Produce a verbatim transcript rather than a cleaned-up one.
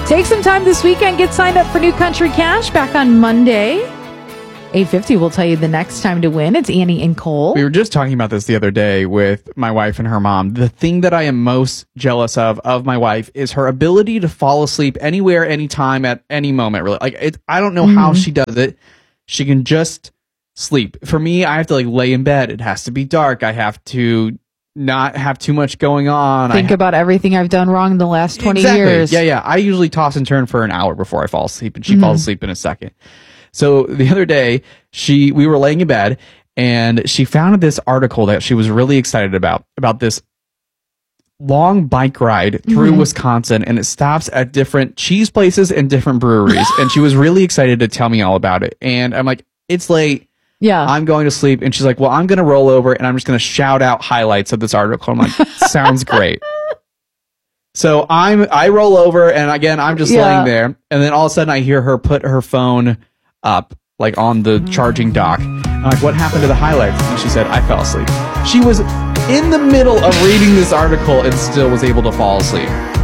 Take some time this weekend. Get signed up for New Country Cash back on Monday. eight fifty will tell you the next time to win. It's Annie and Cole. We were just talking about this the other day with my wife and her mom. The thing that I am most jealous of of my wife is her ability to fall asleep anywhere, anytime, at any moment. Really, like it, I don't know mm-hmm. how she does it. She can just sleep. For me, I have to like lay in bed. It has to be dark. I have to not have too much going on. Think I about everything I've done wrong in the last twenty exactly. years. Yeah, yeah. I usually toss and turn for an hour before I fall asleep, and she mm-hmm. falls asleep in a second. So the other day, she we were laying in bed, and she found this article that she was really excited about, about this long bike ride through mm-hmm. Wisconsin, and it stops at different cheese places and different breweries. And she was really excited to tell me all about it. And I'm like, it's late. Yeah. I'm going to sleep. And she's like, well, I'm going to roll over, and I'm just going to shout out highlights of this article. I'm like, sounds great. So I'm I roll over, and again, I'm just yeah. laying there. And then all of a sudden, I hear her put her phone up like on the charging dock. I'm like, what happened to the highlights? And she said, I fell asleep. She was in the middle of reading this article and still was able to fall asleep.